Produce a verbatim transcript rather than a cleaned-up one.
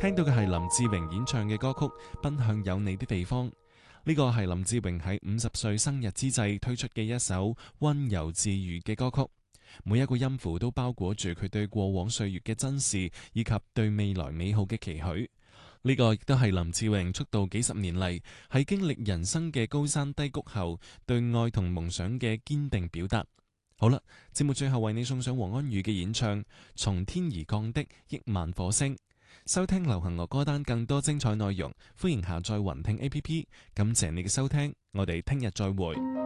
聽到嘅係林志榮演唱嘅歌曲《奔向有你的地方》。呢個係林志榮喺五十歲生日之際推出嘅一首溫柔治愈嘅歌曲，每一個音符都包裹住佢對過往歲月嘅珍視，以及對未來美好嘅期許。呢個亦都係林志榮出道幾十年嚟，喺經歷人生嘅高山低谷後，對愛同夢想嘅堅定表達。好啦，節目最後為你送上黃安宇嘅演唱《從天而降的億萬火星》。收聽流行樂歌單更多精彩內容，歡迎下載雲聽 A P P。感謝你嘅收聽，我哋聽日再會。